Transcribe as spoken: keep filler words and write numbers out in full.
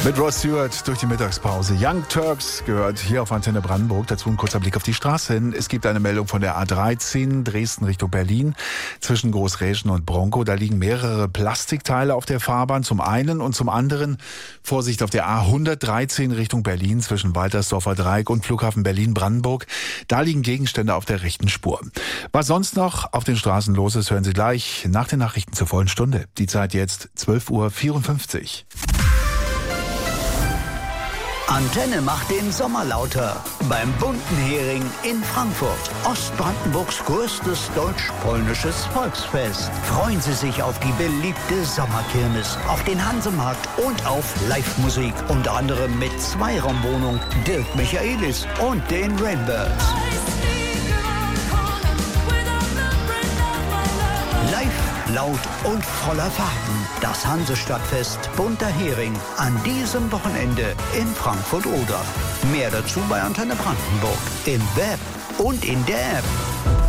Mit Rod Stewart durch die Mittagspause. Young Turks gehört hier auf Antenne Brandenburg. Dazu ein kurzer Blick auf die Straße. Es gibt eine Meldung von der A dreizehn Dresden Richtung Berlin zwischen Großräschen und Bronkow. Da liegen mehrere Plastikteile auf der Fahrbahn zum einen und zum anderen Vorsicht auf der A hundertdreizehn Richtung Berlin zwischen Waltersdorfer Dreieck und Flughafen Berlin-Brandenburg. Da liegen Gegenstände auf der rechten Spur. Was sonst noch auf den Straßen los ist, hören Sie gleich nach den Nachrichten zur vollen Stunde. Die Zeit jetzt zwölf Uhr vierundfünfzig. Antenne macht den Sommer lauter beim Bunten Hering in Frankfurt. Ostbrandenburgs größtes deutsch-polnisches Volksfest. Freuen Sie sich auf die beliebte Sommerkirmes, auf den Hansemarkt und auf Live-Musik. Unter anderem mit Zweiraumwohnung, Dirk Michaelis und den Rainbirds. Live, laut und voller Farben. Das Hansestadtfest Bunter Hering an diesem Wochenende in Frankfurt-Oder. Mehr dazu bei Antenne Brandenburg im Web und in der App.